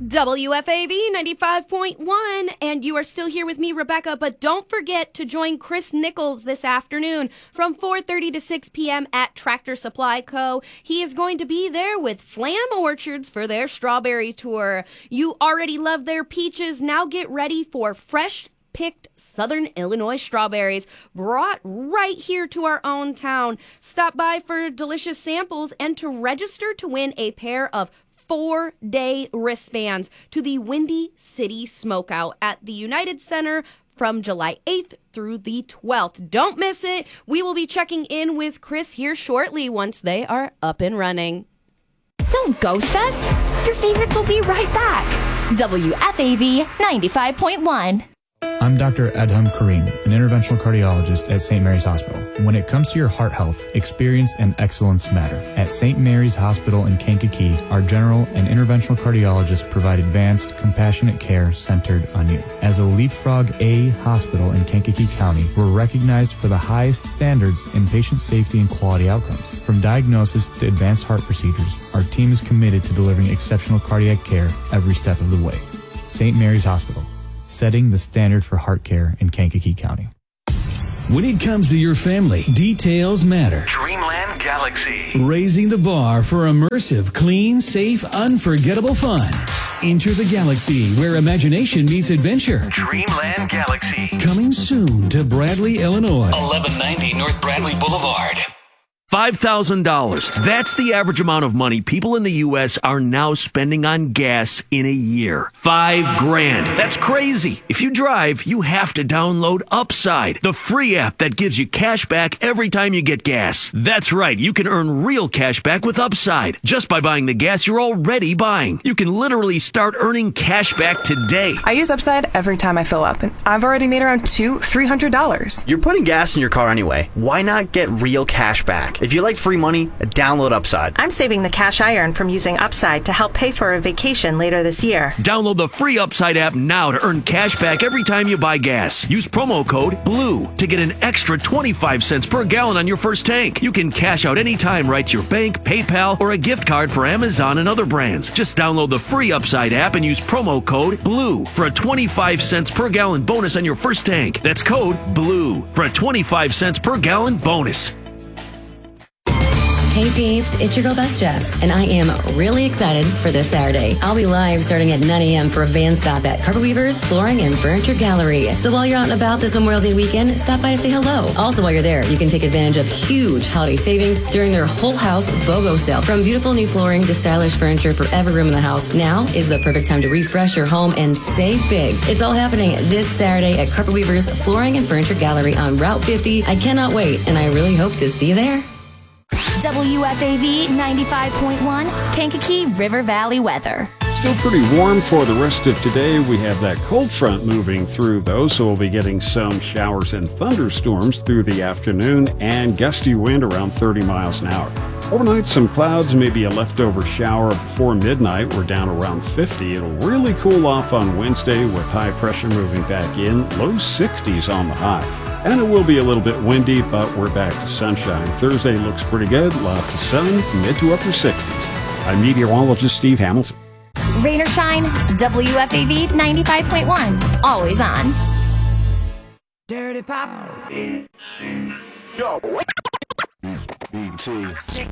WFAV 95.1, and you are still here with me, Rebecca, but don't forget to join Chris Nichols this afternoon from 4:30 to 6 p.m. at Tractor Supply Co. He is going to be there with Flam Orchards for their strawberry tour. You already love their peaches. Now get ready for fresh picked Southern Illinois strawberries brought right here to our own town. Stop by for delicious samples and to register to win a pair of 4-day wristbands to the Windy City Smokeout at the United Center from July 8th through the 12th. Don't miss it. We will be checking in with Chris here shortly once they are up and running. Don't ghost us. Your favorites will be right back. WFAV 95.1. I'm Dr. Adham Karim, an interventional cardiologist at St. Mary's Hospital. When it comes to your heart health, experience and excellence matter. At St. Mary's Hospital in Kankakee, our general and interventional cardiologists provide advanced, compassionate care centered on you. As a Leapfrog A hospital in Kankakee County, we're recognized for the highest standards in patient safety and quality outcomes. From diagnosis to advanced heart procedures, our team is committed to delivering exceptional cardiac care every step of the way. St. Mary's Hospital, setting the standard for heart care in Kankakee County. When it comes to your family, details matter. Dreamland Galaxy. Raising the bar for immersive, clean, safe, unforgettable fun. Enter the galaxy where imagination meets adventure. Dreamland Galaxy. Coming soon to Bradley, Illinois. 1190 North Bradley Boulevard. $5,000. That's the average amount of money people in the U.S. are now spending on gas in a year. $5,000. That's crazy. If you drive, you have to download Upside, the free app that gives you cash back every time you get gas. That's right. You can earn real cash back with Upside just by buying the gas you're already buying. You can literally start earning cash back today. I use Upside every time I fill up, and I've already made around $300. You're putting gas in your car anyway. Why not get real cash back? If you like free money, download Upside. I'm saving the cash I earn from using Upside to help pay for a vacation later this year. Download the free Upside app now to earn cash back every time you buy gas. Use promo code BLUE to get an extra 25 cents per gallon on your first tank. You can cash out anytime right to your bank, PayPal, or a gift card for Amazon and other brands. Just download the free Upside app and use promo code BLUE for a 25 cents per gallon bonus on your first tank. That's code BLUE for a 25 cents per gallon bonus. Hey peeps, it's your girl Best Jess, and I am really excited for this Saturday. I'll be live starting at 9 a.m. for a van stop at Carpet Weavers Flooring and Furniture Gallery. So while you're out and about this Memorial Day weekend, stop by to say hello. Also while you're there, you can take advantage of huge holiday savings during their whole house BOGO sale. From beautiful new flooring to stylish furniture for every room in the house, now is the perfect time to refresh your home and save big. It's all happening this Saturday at Carpet Weavers Flooring and Furniture Gallery on Route 50. I cannot wait, and I really hope to see you there. WFAV 95.1, Kankakee River Valley weather. Still pretty warm for the rest of today. We have that cold front moving through, though, so we'll be getting some showers and thunderstorms through the afternoon and gusty wind around 30 miles an hour. Overnight, some clouds, maybe a leftover shower before midnight. We're down around 50. It'll really cool off on Wednesday with high pressure moving back in, low 60s on the high. And it will be a little bit windy, but we're back to sunshine. Thursday looks pretty good. Lots of sun, mid to upper 60s. I'm meteorologist Steve Hamilton. Rain or shine, WFAV 95.1. Always on. Dirty Pop. Yo. BT.